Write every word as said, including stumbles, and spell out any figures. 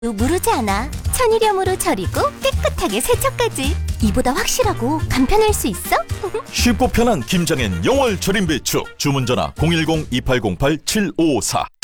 무르지 않아. 천일염으로 절이고 깨끗하게 세척까지. 이보다 확실하고 간편할 수 있어? 쉽고 편한 김장엔 영월 절임 배추. 주문 전화 공일공 이팔공팔 칠오오사.